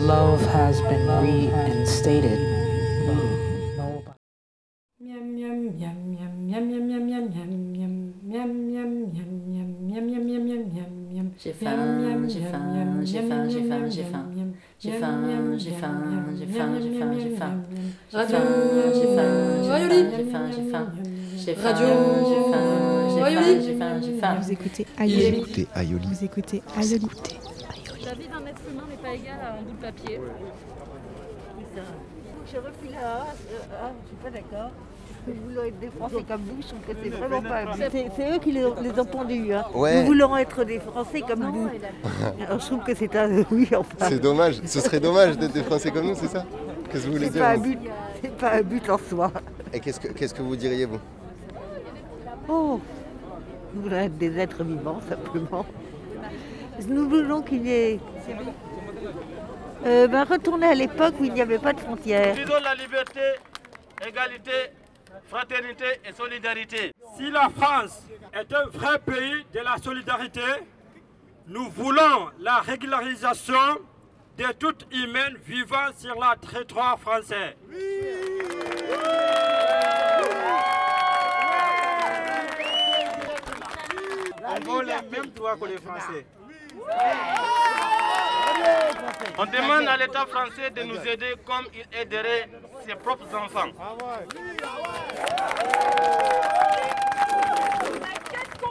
love has been reinstated. J'ai faim, j'ai faim, j'ai faim, j'ai faim, j'ai faim. J'ai faim, j'ai faim, j'ai faim, j'ai faim, j'ai faim. J'ai faim, j'ai faim, j'ai faim, j'ai faim. J'ai faim, j'ai faim, j'ai faim, j'ai faim. Vous écoutez Aïoli. Vous écoutez Aïoli. Vous écoutez Aïoli. La vie d'un être humain n'est pas égale à un bout de papier. Je refuse là, je suis pas d'accord. Nous voulons être des Français comme vous, je trouve que c'est vraiment pas un but. C'est eux qui les ont pondus. Hein. Ouais. Nous voulons être des Français comme vous. Alors, je trouve que c'est un oui, enfin. C'est dommage, ce serait dommage d'être des Français comme nous, c'est ça? Qu'est-ce que vous voulez C'est dire pas un vous but, c'est pas un but en soi. Et qu'est-ce que vous diriez vous? Oh, nous voulons être des êtres vivants simplement. Nous voulons qu'il y ait retourner à l'époque où il n'y avait pas de frontières. Disons la liberté, égalité, fraternité et solidarité. Si la France est un vrai pays de la solidarité, nous voulons la régularisation de toutes humaines vivant sur le territoire français. On veut les mêmes droits que les Français. On demande à l'État français de nous aider comme il aiderait ses propres enfants.